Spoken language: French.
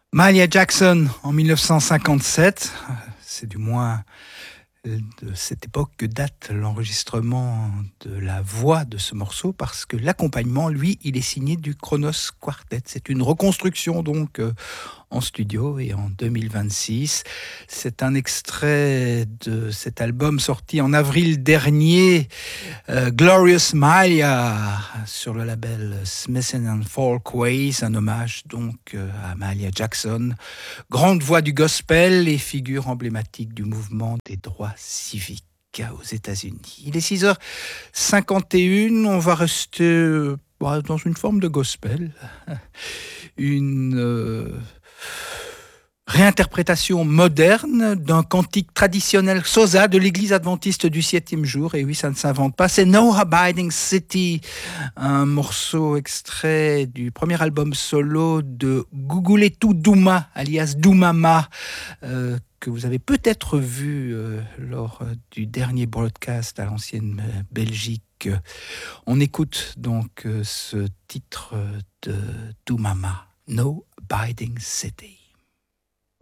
Mahalia Jackson en 1957, c'est du moins de cette époque que date l'enregistrement de la voix de ce morceau, parce que l'accompagnement, lui, il est signé du Kronos Quartet. C'est une reconstruction donc en studio et en 2026. C'est un extrait de cet album sorti en avril dernier, Glorious Mahalia, sur le label Smith & Folkways, un hommage donc à Mahalia Jackson, grande voix du gospel et figure emblématique du mouvement des droits civiques aux États-Unis. Il est 6h51, on va rester dans une forme de gospel, une réinterprétation moderne d'un cantique traditionnel sosa de l'église adventiste du 7e jour. Et oui, ça ne s'invente pas. C'est No Abiding City, un morceau extrait du premier album solo de Guguletu Duma, alias Doumama, que vous avez peut-être vu lors du dernier broadcast à l'ancienne Belgique. On écoute donc ce titre de Doumama, No Abiding City.